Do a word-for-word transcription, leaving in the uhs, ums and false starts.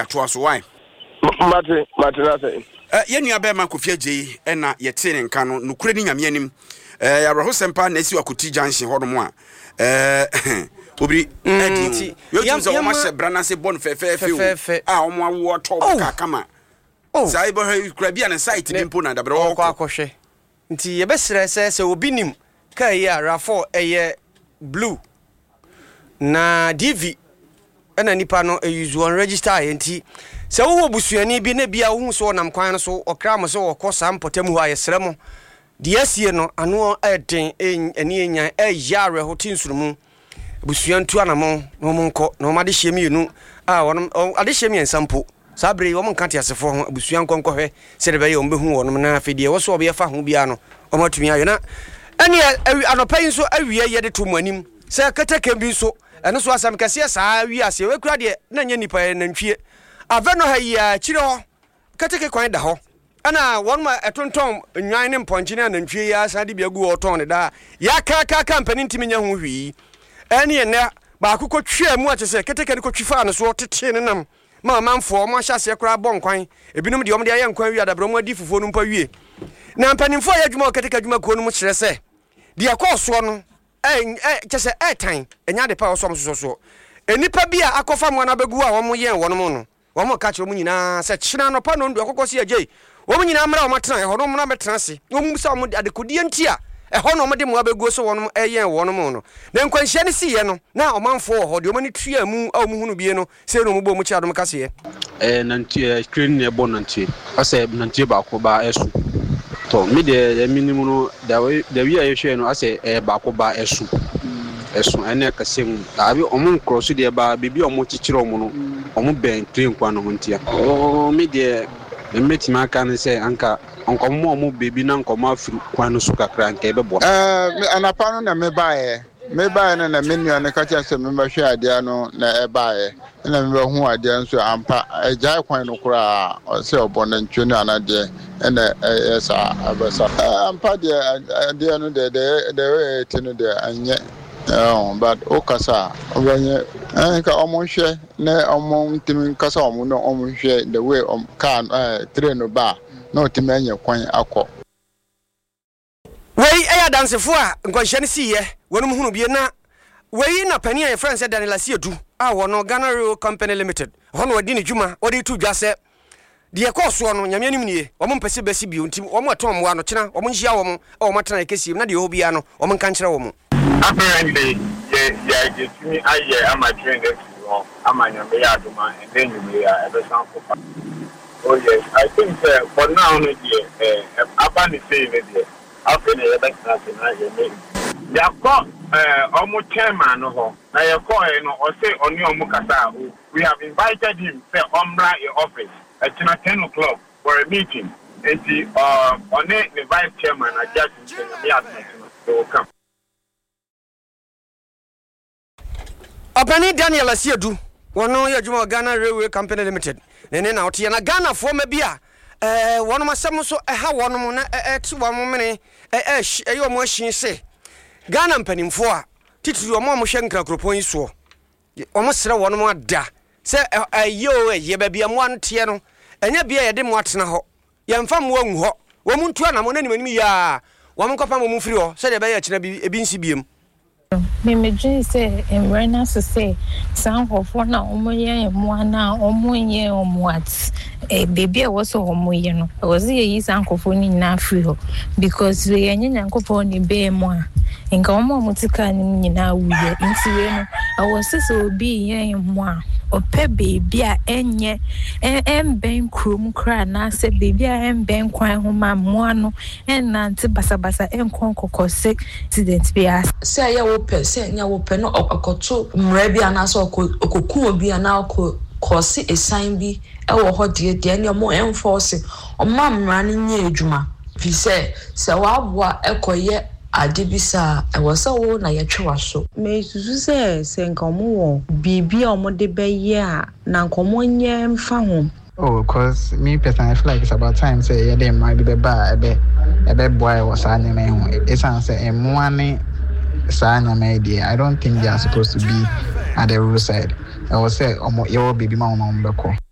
to so why Mate, mate na say. Eh ye nua be ma Kofi Agye e na ye te ne nka no nokure ni nyame anim. Eh ya raho sempa na esi Akoti junction hodo mo a. Eh obri edi. Yo tim so ma hye bra na se bon fe fe fe. Ah omo awo to ka kama. Oh, sai bo he kura bia na site bi mpo na da bre wo kwa akohwe. Nti ye be sere se se obi nim ka ye rafo eye blue na D V ena nipa no use on register enti se wo busuani bi na bia wo so nam kwan no so okra mo so okosa mpotam hu ayesere mo de asie no ano eden eni enyan eyare hotin surumu busuantu anamo no mo nko no ma de hyemi nu a wono ade hyemi ensampo sabre wo mo nkante asefo ho busuan nkonko hwe se de be ye ombehu wono na afedie wo so obe fa ho bia no o matumi ayo na eni anopai so awie ye de to mo anim se keteke bi so eno so asam kase saa wi ase we kura de na nya nipa na ntwie aveno ha ya chire ho keteke kwan da ho ana won ma etonton nwan ne mponche na ntwie ya sa de bia gu oton ne da ya ka ka company ntimi nya ho hwi ene ne ba akukọ twa mu ache se keteke ne ko twifa ne so tete ne nam ma manfo mo hya se kura bon kwan ebinum de om de aye nkwan wi adabro mo adi fufuo no mpa wie na mpanimfo ya dwuma keteke dwuma ko no mo kire se de akoso no eh eh chese eh tan enya de pa oso mso so enipa bia akofa mo na begu a wo mo yen wo no no wo mo ka kire mo nyina se china no pa no ndo akokosi agye wo mo nyina mra wo matran eh ho no mo na betran se wo mu sa mo adekodie ntia eh ho no mo de mo abegu so wo no eh yen wo no mo no na nkwanhia ne siye no na o manfo ho de o mani tua mu a mo hunu bie no se no mo bo mo chia do mo kase eh nantie screen ne bo nantie ase nantie ba ko ba esu to me de minimum no da we da wi ayehwe no ase eh ba ko ba esu esu ene kasem abi omo cross de ba bibi omo chichiro omo no omo ben train kwa no huntia o me de metima aka ne se anka onko mo omo bibi na nko ma afru kwa no su kakra nka ebebo eh anapa no na me bae me bae na na menu ne ka cha se me ba hwe ade no na e bae na me ba hu ade nso ampa ejai kwan no kura se obona ntwe no anade ena esa abasa ampa de ade no de de de tinu de anye oh but okasa obanye enka omonhwe na omon timi kasa omon no omonhwe the way om can train no ba na otimi anye kwan akọ wei eya dansefo a nkwanhye ne siye wonu hunu bie na wei na pani a friend said Daniel Asiedu a wono Ghana Rail Company Limited hono wadi ne dwuma wadi tu dwase de ekoso no nyame anim nie wo mpese besi bio ntim wo aton mo ano kyena wo nhia wo o matana ekesi na de ho bia no wo nka nkyere wo mo apparently yeah yeah get me aye am a train that you am a nyame ya aduma and then you ya ebe san for oh yes I think uh, for now no dey eh aba ni say ne dey after the election na ye me ya ko eh omo chairman no ho na ye ko e no o say oni omo kasa we have invited him say omra in office at ten o'clock for a meeting and the uh on the vice chairman at just me to come Apani Daniel Asiedu wono ye dwuma Ghana Railway Company Limited nene na ote na Ghana fo ma bia eh wono masem so eha wono na eh ti wo mene eh eh yo mo ahyin se Ghana mpanimfo a titiri omo mo hwe nkrakropon so omo sere wono mo ada se ayo ye ba bia mo antie no enya bia ye de mo atena ho ye mfa mo anhu ho wo mu ntua na mo na nimanim ya wo mo kopa mo mu firi ho se de ba ye kina bi ebi nsi biem me me dream say emrena so say san hofo na omoye emo na omoye omwat eh baby e was omoye no was ye san hofo ni na free ho because we anya nyankopon ni be mo a nka omo mutika ni nyina wuye nti we no awose so obi ye emo a ope baby a enye emben krum kra na se baby a emben kwan ho ma mo ano enante basabasa enkon kokose accident bi as say ya wo pe say nya wo pe no akoto mra bi anaso okoku obi ana ko kosi esan bi e wo ho de de ne mo enforce o ma mra ne nya edwuma fi say se wa aboa ekoye adibisa e wo se wo na ye twa so me susu se se nkomo wo bibi a omo de beye a na nkomo nye mfa ho. Oh, cause me personally I feel like it's about time say yeah them might be the bad ebe ebe boy was any me ho it's say emwane sana media. I don't think they are supposed to be at the roadside. I will say omo your baby mama mbeko.